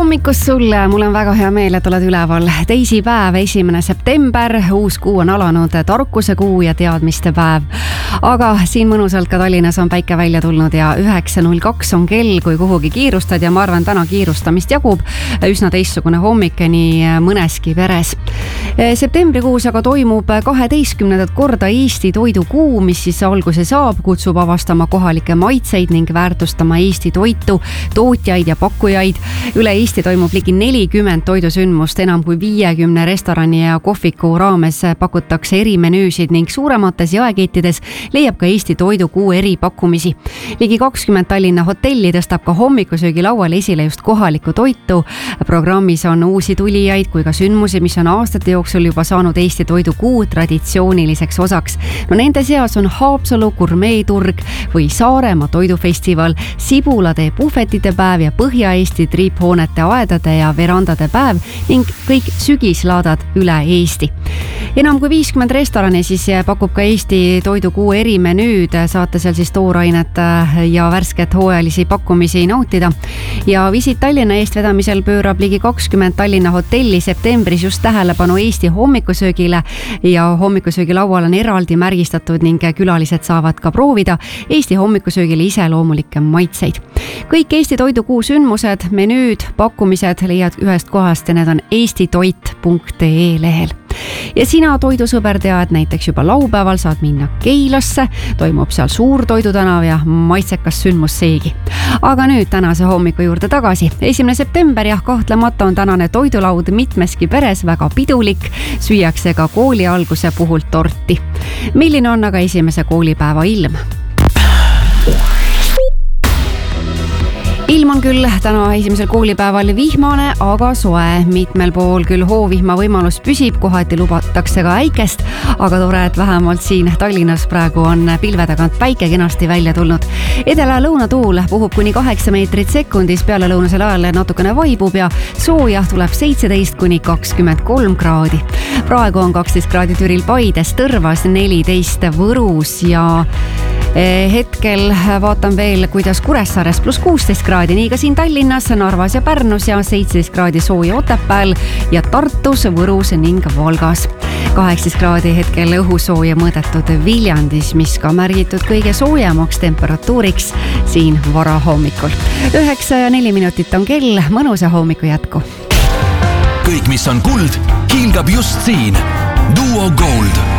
hommikust sulle, mul on väga hea meel, et oled üleval. Teisipäev, 1. september, uus kuu on alanud, tarkuse kuu ja teadmiste päev. Aga siin mõnusalt ka Tallinnas on päike välja tulnud ja 9.02 on kell, kui kuhugi kiirustad ja ma arvan, täna kiirustamist jagub üsna teistsugune hommik nii mõneski peres. Septembrikuus aga toimub 12. korda Eesti toidukuu, mis siis alguse saab, kutsub avastama kohalikke maitseid ning väärtustama Eesti toitu, tootjaid ja pakkujaid. Üle Eesti toimub ligi 40 toidusündmust, enam kui 50 restorani ja kohviku raames pakutakse erimenüüsid ning suuremates jaekettides leiab ka Eesti toidukuu eripakkumisi. Ligi 20 Tallinna hotelli tõstab ka hommikusöögi lauale esile just kohalikku toitu. Programmis on uusi tulijaid kui ka sündmusi, mis on aastate jooksul juba saanud Eesti toidukuu traditsiooniliseks osaks. No nende seas on Haapsalu gurmeeturg või Saaremaa toidufestival, Sibulatee puhvetite päev ja Põhja-Eesti triiphoonete, aedade ja verandade päev ning kõik sügislaadad üle Eesti. Enam kui 50 restorani siis pakub ka Eesti toidukuu erimenüüd, saate seal siis toorainet ja värsket hooajalisi pakkumisi nautida. Ja Visit Tallinna eestvedamisel pöörab ligi 20 Tallinna hotelli septembris just tähelepanu Eesti hommikusöögile ja hommikusöögi laual on eraldi märgistatud ning külalised saavad ka proovida Eesti hommikusöögile iseloomulikke maitseid. Kõik Eesti toidukuu sündmused, menüüd, pakkumised leiad ühest kohast ja need on eestitoit.ee lehel. Ja sina toidusõber tead, näiteks juba laupäeval saad minna Keilasse, toimub seal suur toidutänav ja maitsekas sündmus seegi. Aga nüüd tänase hommiku juurde tagasi. 1. september ja kahtlemata on tänane toidulaud mitmeski peres väga pidulik, süüakse ka kooli alguse puhul torti. Milline on aga esimese koolipäeva ilm? Ilm on küll täna esimesel koolipäeval vihmane, aga soe. Mitmel pool küll hoovihma võimalus püsib, kohati lubatakse ka äikest, aga tore, et vähemalt siin Tallinnas praegu on pilve tagant päike kenasti välja tulnud. Edela lõunatuul puhub kuni 8 meetrit sekundis, peale lõunasel ajal natukene vaibub ja sooja tuleb 17 kuni 23 kraadi. Praegu on 12 kraadi Türil Paides, Tõrvas 14 Võrus ja hetkel vaatan veel, kuidas Kuressaares plus 16 kraadi, nii ka siin Tallinnas, Narvas ja Pärnus ja 17 kraadi sooja Otepääl ja Tartus, Võrus ning Valgas. 18 kraadi hetkel õhusooja mõõdetud Viljandis, mis ka märgitud kõige soojemaks temperatuuriks siin varahommikul. 9:04 on kell, mõnusa hommiku jätku. Kõik, mis on kuld, hiilgab just siin. Duo Gold.